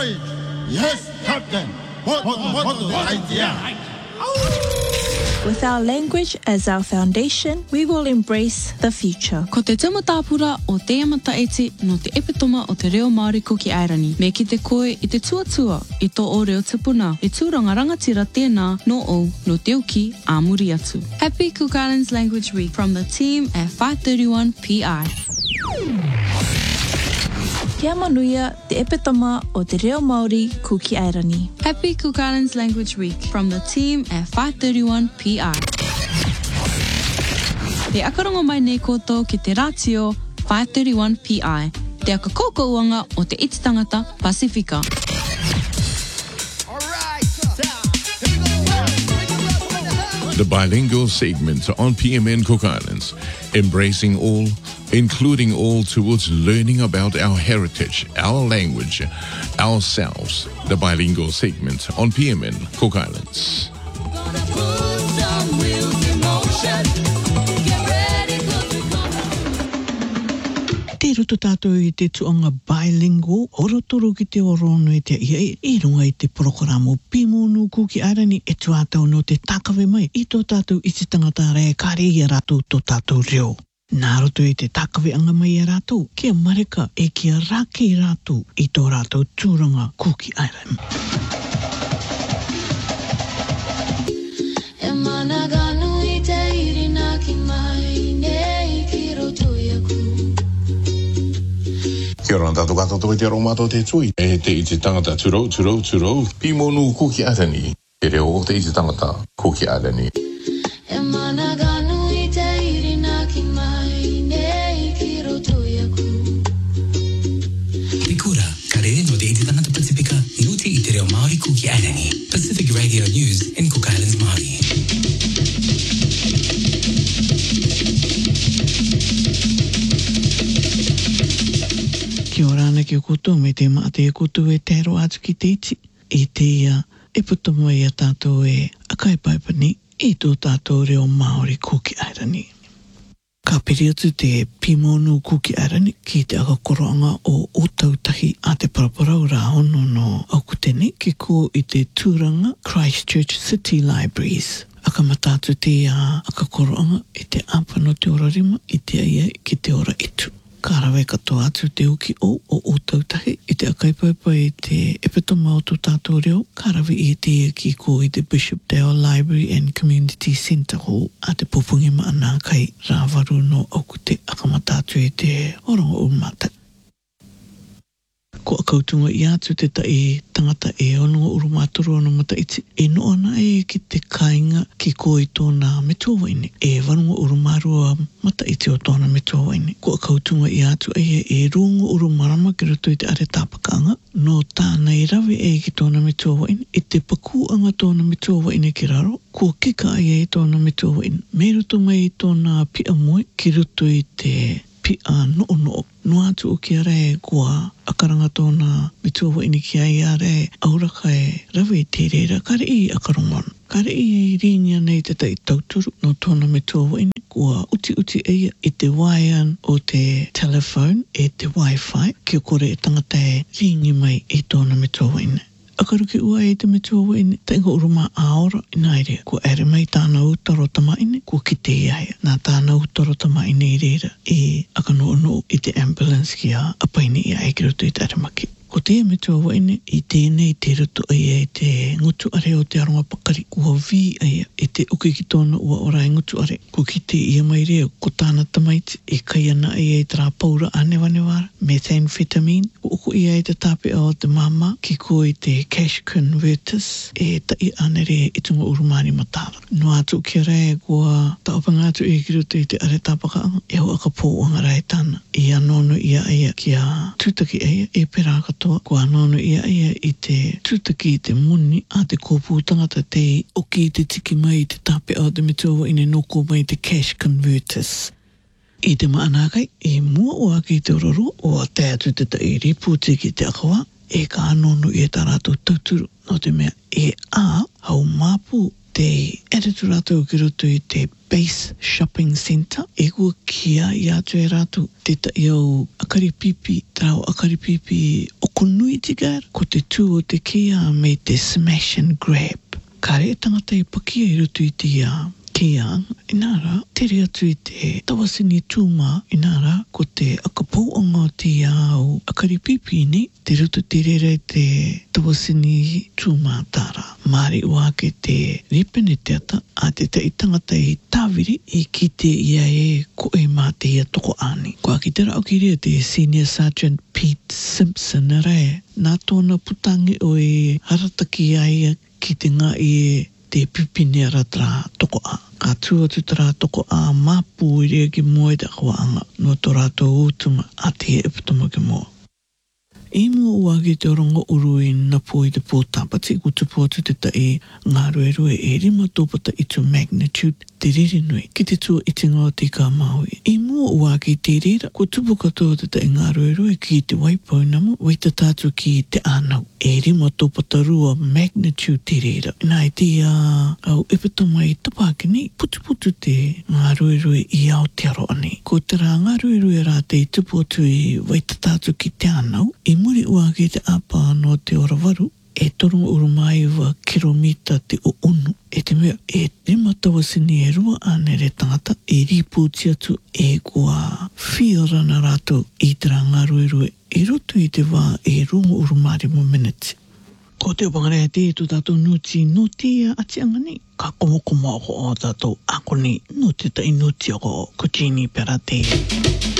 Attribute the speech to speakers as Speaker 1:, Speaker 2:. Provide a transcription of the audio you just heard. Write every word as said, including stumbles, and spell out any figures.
Speaker 1: Oi! Yes, Captain! What, what, what, what the idea?
Speaker 2: With our language as our foundation, we will embrace the future.
Speaker 3: Ko te tama tāpura o te amata eti no te epitoma o te reo Māori Kuki Airani. Me ki te koe i te tuatua i tō o reo tipuna. E tūranga rangatira tēnā no o no te uki a muri atu. Happy Cook Islands Language Week from the team at five thirty-one P I.
Speaker 2: Kia manuia te epitoma o te reo Māori Kuki Airani.
Speaker 3: Happy Cook Islands Language Week from the team at five thirty-one P I. Te akarongo mai nei koto ki te ratio five thirty-one P I. Te aka koukouanga o te iti tangata Pasifika.
Speaker 4: The bilingual segment on P M N Cook Islands, embracing all, including all towards learning about our heritage, our language, ourselves. The bilingual segment on P M N Cook Islands.
Speaker 5: Te roto tātou i te tuanga bilingual, orotoro ki te orono i te ia i runga i te programo Pimonu Kuki Airani e tuatau no te takawe mai i tō tātou i te tangata rea kare i a rātou tō tātou reo. Nā roto i te takawe anga mai i a rātou, kia mareka e kia rake i rātou i tō rātou tūranga Kuki Airani.
Speaker 6: E mana ganu i te irina ki mai nei ki roto i a ku.
Speaker 4: Kia ora tātou katoa i te aromato te tui. E te i te tangata tūrou, tūrou, tūrou. Pimonu Kuki Airani. E reo o te i te tangata Kuki Airani.
Speaker 6: E mana ganu i te irina ki mai nei ki roto i a ku.
Speaker 7: Pikura, ka rere no te i te tangata Pasifika, nuti i te reo Māori Kuki Airani. Pacific Radio News in Cook Islands, Māori.
Speaker 5: Kia ora ana ki o koutou me te maate e koutou e tēro atu ki te iti. E te ia e putomo i a tātou e akai paipani i tō tātou reo Māori Kuki Airani. Ka piri atu te Pimonu Kuki Airani ki te akakoroanga o o tautahi a te paraparau rā ono no Aukutene ki ko i te tūranga Christchurch City Libraries. Aka matatu te a akakoroanga i te apano te ora rima i te aia ki te ora etu. Ka rawe katoa atu te uki o o o tautahi i te akaipaipa i te epitoma o tō tātou reo. Ka rawe i te ki ko i te Bishop Dale Library and Community Centre Hall a te popungi maana kai rāwaru no Aukute akamatatu i te orongo umata. Ko a kautunga i atu te tai tangata e onunga urumaturu ono mata iti. E no ana e ki te kainga ki ko i tōna metua waine. E warunga urumarua mata iti o tōna metua waine. Ko a kautunga i atu e e runga urumarama ki roto i te are tāpakanga. No tāna i rawe e ki tōna metua waine. I te pakuanga tōna metua waine ki raro. Ko kika ai e tōna metua waine. Me roto mai i tōna pia moe ki roto i te pia no no. No atu o ki are kua akaranga tōna mitua waini ki ai are auraka e rawe i te reira kare i akarongon. Kare i e rinia nei te tai tauturu no tōna mitua waini kua uti uti eia i te waian o te telephone e te wifi ki o kore e tangata e ringi mai i tōna mitua waini. Akaruki ua e te mitua waini te inga uruma aora i naere kua ere mai tāna utaro tamaine kua ki te iaia nā tāna utaro tamaine i reira e akano ono i te ambulance ki a apaini i a e ki roto i te aramaki. Ko te mitua waine i tēnei te roto ai e te ngutu are o te aronga pakari kua vi ai e te uke ki tōna ua ora e ngutu are ko ki te ia mai rea ko tāna tamaiti e kai ana ai e tra paura anewanewara methamphetamine ko uku i ai te tape o te mama ki ko i te cash converters e tai ane rea i tunga urumani matara. No atu ki rea kua taopanga atu e ki roto i te are tapakaanga e ho aka pō anga rai tāna i anono ia ai ki a tūtaki ai e peraka toa ko anono ia ia i te tūtaki i te muni a te kōpū tangata te oki i te tiki mai i te tape o te mitua ine noko mai te cash converters. I te maanakai, e mua o aki te ororo o te atu te ta i riputi ki te akawa e ka anono i e tarato tauturu no te mea e a hau mapu te editor rātou ki roto i te Base Shopping Centre. E kua kia i atu e rātou te ta i au akari pipi, trao akari pipi o Ko nui tika ko te tū o te kia me te smash and grab. Ka re tangata i pakia i rutu i te ia. Kia, inara, tere atu i te tawasini tūma, inara, ko te akapōonga te au akaripipi ni, te rutu te rere te tawasini tūma tāra. Māri ua ke te ripene teata, a te te itangata i tāwiri i ki te ia e ko e mā te ia toko ani. Kua ki te rao ki rea te Senior Sergeant Pete Simpson re, nā tōna putangi o e harataki ai ki te ngā i e te pipine ratra toko a. Ka tua tu tara toko a mapu i rea ki moe te akwaanga no tō rātou utuma a te epitoma ki moa. I mua ua ki te orongo uru i napo i te pōtāpati ku tupu atu te tai ngā rue rue e rima tōpata i tu magnitude te riri nui ki te tua i te ngā tika Maui. I mua ua ki te rira ku tupu katoa te tai ngā rue rue ki te waipau namu wai te tātu ki te ānau. E rima tōpata rua magnitude te rira. Nā i te uh, au epitoma i tapākini putu putu te ngā rue rue i Aotearoa ani. Ko te rā ngā rue rue rā te i tupu atu i wai te tātu ki te ānau. I muri ua ki te apa no te orawaru, e torongo urumai wa kilomita te o unu. E te mea, e rima tawasini e rua ane re tangata, e ripūti atu e kua whiorana rātou i te rā ngā rue rue. E roto i te wā e rungo urumari mo minutes. Ko te wangarea te tu tātou nuti no tia ati angani. Ka komo komo ako o tātou ako ni no te tai nuti ako ko Jeannie Pera te.